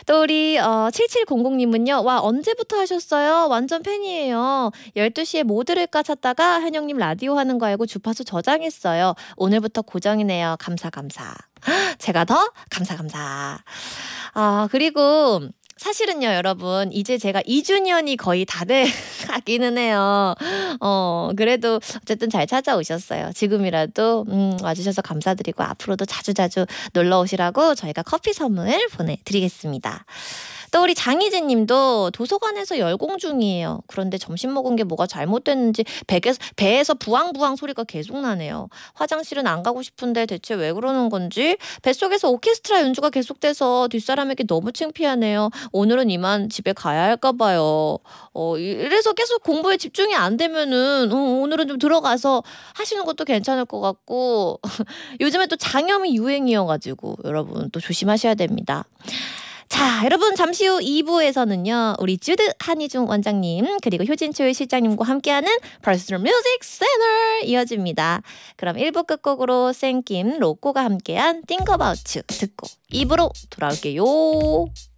또 우리 7700님은요. 와 언제부터 하셨어요? 완전 팬이에요. 12시에 뭐 들을까 찾다가 현영님 라디오 하는 거 알고 주파수 저장했어요. 오늘부터 고정이네요. 감사. 제가 더 감사. 그리고 사실은요 여러분 이제 제가 2주년이 거의 다 돼 가기는 해요. 그래도 어쨌든 잘 찾아오셨어요. 지금이라도 와주셔서 감사드리고 앞으로도 자주자주 놀러 오시라고 저희가 커피 선물 보내드리겠습니다. 또 우리 장희진 님도 도서관에서 열공 중이에요. 그런데 점심 먹은 게 뭐가 잘못됐는지 배에서 부항부항 소리가 계속 나네요. 화장실은 안 가고 싶은데 대체 왜 그러는 건지 뱃속에서 오케스트라 연주가 계속돼서 뒷사람에게 너무 창피하네요. 오늘은 이만 집에 가야 할까 봐요. 이래서 계속 공부에 집중이 안 되면은 오늘은 좀 들어가서 하시는 것도 괜찮을 것 같고 요즘에 또 장염이 유행이어가지고 여러분 또 조심하셔야 됩니다. 자, 여러분 잠시 후 2부에서는요. 우리 주드 한희중 원장님 그리고 효진초일 실장님과 함께하는 퍼스널 뮤직 채널 이어집니다. 그럼 1부 끝곡으로 생김 로꼬가 함께한 Think About You 듣고 2부로 돌아올게요.